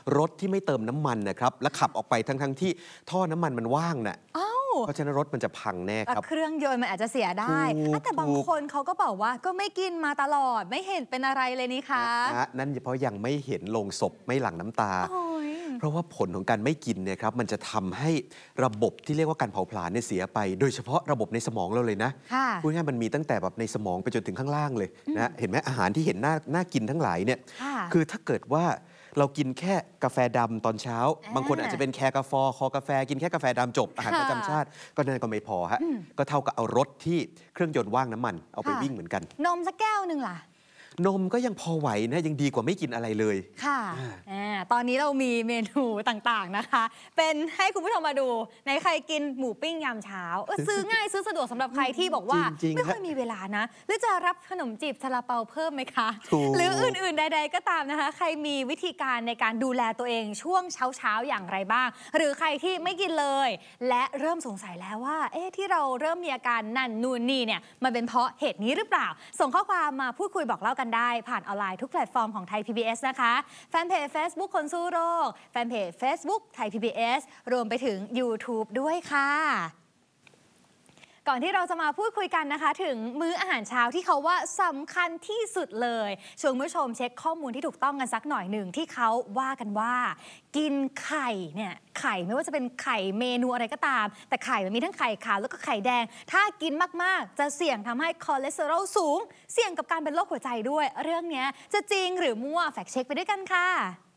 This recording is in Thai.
รถที่ไม่เติมน้ำมันนะครับและขับออกไปทั้งที่ท่อน้ำมันมันว่างน่ะเพราะฉะนั้นรถมันจะพังแน่ครับเครื่องยนต์มันอาจจะเสียได้แต่บางคนเขาก็บอกว่าก็ไม่กินมาตลอดไม่เห็นเป็นอะไรเลยนี่คะนั่นเพราะยังไม่เห็นโลงศพไม่หลั่งน้ำตาเพราะว่าผลของการไม่กินเนี่ยครับมันจะทำให้ระบบที่เรียกว่าการเผาผลาญเนี่ยเสียไปโดยเฉพาะระบบในสมองเราเลยนะพูดง่ายมันมีตั้งแต่แบบในสมองไปจนถึงข้างล่างเลยนะเห็นไหมอาหารที่เห็นน่ากินทั้งหลายเนี่ยคือถ้าเกิดว่าเรากินแค่กาแฟดำตอนเช้าบางคนอาจจะเป็นแคร์กาแฟคอกาแฟกินแค่กาแฟดำจบอาหารประจำชาติก็นั่นก็ไม่พอฮะก็เท่ากับเอารถที่เครื่องยนต์ว่างน้ำมันเอาไปวิ่งเหมือนกันนมสักแก้วหนึ่งล่ะนมก็ยังพอไหวนะยังดีกว่าไม่กินอะไรเลยค่ะตอนนี้เรามีเมนูต่างๆนะคะเป็นให้คุณผู้ชมมาดูในใครกินหมูปิ้งยามเช้าซื้อง่ายซื้อสะดวกสำหรับใครที่บอกว่าไม่ค่อยมีเวลานะหรือจะรับขนมจีบซาลาเปาเพิ่มไหมคะหรืออื่นๆใดๆก็ตามนะคะใครมีวิธีการในการดูแลตัวเองช่วงเช้าอย่างไรบ้างหรือใครที่ไม่กินเลยและเริ่มสงสัยแล้วว่าที่เราเริ่มมีอาการนั่นนู่นนี่เนี่ยมันเป็นเพราะเหตุนี้หรือเปล่าส่งข้อความมาพูดคุยบอกเล่ากันได้ผ่านออนไลน์ทุกแพลตฟอร์มของไทย PBS นะคะแฟนเพจ Facebook คนสู้โรคแฟนเพจ Facebook ไทย PBS รวมไปถึง YouTube ด้วยค่ะก่อนที่เราจะมาพูดคุยกันนะคะถึงมื้ออาหารเช้าที่เขาว่าสำคัญที่สุดเลยชวนผู้ชมเช็คข้อมูลที่ถูกต้องกันสักหน่อยหนึ่งที่เขาว่ากันว่ากินไข่เนี่ยไข่ไม่ว่าจะเป็นไข่เมนูอะไรก็ตามแต่ไข่มันมีทั้งไข่ขาวแล้วก็ไข่แดงถ้ากินมากๆจะเสี่ยงทำให้คอเลสเตอรอลสูงเสี่ยงกับการเป็นโรคหัวใจด้วยเรื่องนี้จะจริงหรือมั่วแฟกต์เช็คไปด้วยกันค่ะ